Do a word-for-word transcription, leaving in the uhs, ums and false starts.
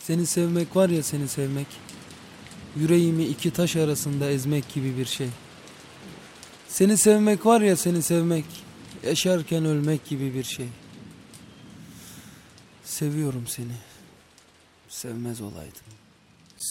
Seni sevmek var ya, seni sevmek, yüreğimi iki taş arasında ezmek gibi bir şey. Seni sevmek var ya, seni sevmek, yaşarken ölmek gibi bir şey. Seviyorum seni, sevmez olaydım.